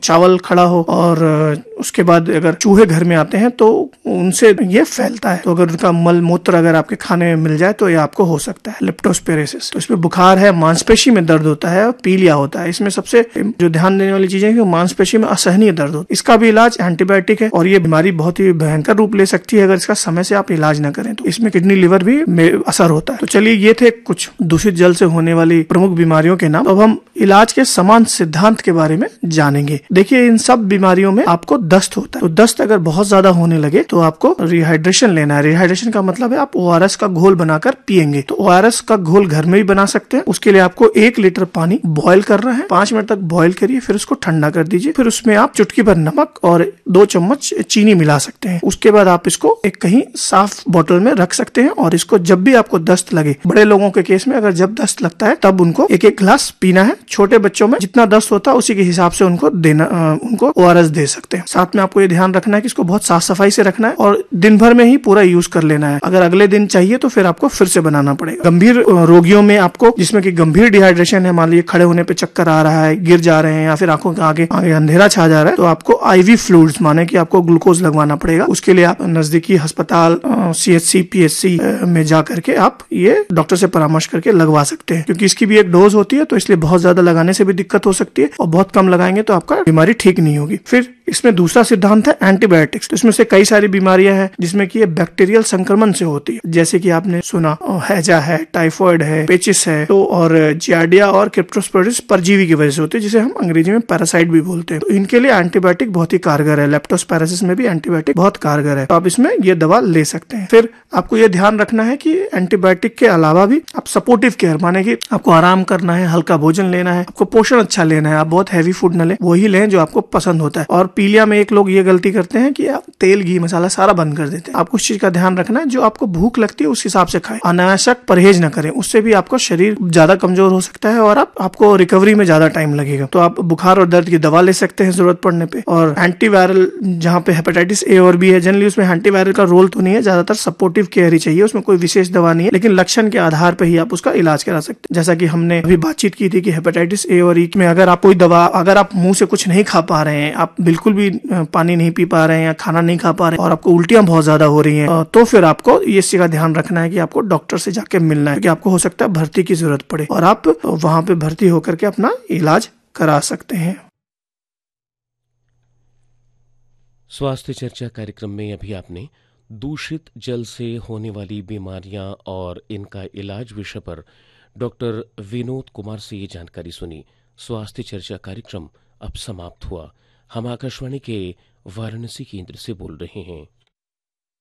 चावल खड़ा हो, और उसके बाद अगर चूहे घर में आते हैं तो उनसे ये फैलता है। तो अगर उनका मल मूत्र अगर आपके खाने में मिल जाए तो ये आपको हो सकता है लेप्टोस्पिरोसिस। तो इसमें बुखार है, मांसपेशी में दर्द होता है, पीलिया होता है। इसमें सबसे जो ध्यान देने वाली चीज है कि मांसपेशी में असहनीय दर्द होता है। इसका भी इलाज एंटीबायोटिक है, और ये बीमारी बहुत ही भयंकर रूप ले सकती है अगर इसका समय से आप इलाज न करें तो। इसमें किडनी लिवर भी असर होता है। तो चलिए, ये थे कुछ दूषित जल से होने वाली प्रमुख बीमारियों के नाम। अब हम इलाज के समान सिद्धांत के बारे में जानेंगे। देखिए, इन सब बीमारियों में आपको दस्त होता है। तो दस्त अगर बहुत ज्यादा होने लगे तो आपको रिहाइड्रेशन लेना है। रिहाइड्रेशन का मतलब है आप ORS का घोल बनाकर पिएंगे। तो ORS का घोल घर में भी बना सकते हैं। उसके लिए आपको 1 लीटर पानी बॉईल करना है, 5 मिनट तक बॉईल करिए, फिर उसको ठंडा कर दीजिए। फिर उसमें आप चुटकी भर नमक और 2 चम्मच चीनी मिला सकते हैं। उसके बाद आप इसको एक कहीं साफ बोतल में रख सकते हैं, और इसको जब भी आपको दस्त लगे, बड़े लोगों के केस में अगर जब दस्त लगता है तब उनको 1-1 गिलास पीना है। छोटे बच्चों में जितना दस्त होता है उसी के हिसाब से उनको देना, उनको ORS दे सकते हैं। साथ में आपको ये ध्यान रखना है कि इसको बहुत साफ सफाई से रखना है, और दिन भर में ही पूरा यूज कर लेना है। अगर अगले दिन चाहिए तो फिर आपको फिर से बनाना पड़ेगा। गंभीर रोगियों में आपको, जिसमें कि गंभीर डिहाइड्रेशन है, मान लीजिए खड़े होने पे चक्कर आ रहा है, गिर जा रहे हैं, या फिर आंखों के आगे अंधेरा छा जा रहा है, तो आपको IV फ्लूइड्स, माने कि आपको ग्लूकोज लगवाना पड़ेगा। उसके लिए आप नजदीकी अस्पताल CHC PHC में जा करके आप ये डॉक्टर से परामर्श करके लगवा सकते हैं, क्योंकि इसकी भी एक डोज होती है। तो इसलिए बहुत ज्यादा लगाने से भी दिक्कत हो सकती है, और बहुत कम लगाएंगे तो आपका बीमारी ठीक नहीं होगी। फिर इसमें दूसरा सिद्धांत है एंटीबायोटिक्स। तो इसमें से कई सारी बीमारियां हैं जिसमें कि ये बैक्टीरियल संक्रमण से होती है, जैसे कि आपने सुना हैजा है, टाइफॉइड है, पेचिस है, तो और जियार्डिया और क्रिप्टोस्पोरिस परजीवी की वजह से होती है, जिसे हम अंग्रेजी में पैरासाइट भी बोलते हैं। तो इनके लिए एंटीबायोटिक बहुत ही कारगर है। लेप्टोस्पायरोसिस में भी एंटीबायोटिक बहुत कारगर है, तो आप इसमें ये दवा ले सकते हैं। फिर आपको ये ध्यान रखना है कि एंटीबायोटिक के अलावा भी आप सपोर्टिव केयर, माने कि आपको आराम करना है, हल्का भोजन लेना है, आपको पोषण अच्छा लेना है, आप बहुत हैवी फूड न लें, वही लें जो आपको पसंद होता है। और पीलिया में एक लोग ये गलती करते हैं कि आप तेल घी मसाला सारा बंद कर देते हैं। आपको उस चीज का ध्यान रखना है, जो आपको भूख लगती है उस हिसाब से खाएं, अनावश्यक परहेज न करें, उससे भी आपको शरीर ज्यादा कमजोर हो सकता है और आपको रिकवरी में ज्यादा टाइम लगेगा। तो आप बुखार और दर्द की दवा ले सकते हैं जरूरत पड़ने पे। और एंटीवायरल, जहाँ पे हेपेटाइटिस A और B है, जनरली उसमें एंटीवायरल का रोल तो नहीं है, ज्यादातर सपोर्टिव केयर ही चाहिए, उसमें कोई विशेष दवा नहीं है, लेकिन लक्षण के आधार पर ही आप उसका इलाज करा सकते हैं। जैसा कि हमने अभी बातचीत की थी कि हेपेटाइटिस A और E में अगर आप कोई दवा, अगर आप मुंह से कुछ नहीं खा पा रहे हैं, आप बिल्कुल भी पानी नहीं पी पा रहे हैं या खाना नहीं खा पा रहे हैं, और आपको उल्टियां बहुत ज्यादा हो रही हैं, तो फिर आपको इस चीज का ध्यान रखना है कि आपको डॉक्टर से जाके मिलना है, क्योंकि आपको हो सकता है भर्ती की जरूरत पड़े, और आप वहां पे भर्ती होकर के अपना इलाज करा सकते हैं। स्वास्थ्य चर्चा कार्यक्रम में अभी आपने दूषित जल से होने वाली बीमारियां और इनका इलाज विषय पर डॉक्टर विनोद कुमार से ये जानकारी सुनी। स्वास्थ्य चर्चा कार्यक्रम अब समाप्त हुआ। हम आकाशवाणी के वाराणसी केंद्र से बोल रहे हैं।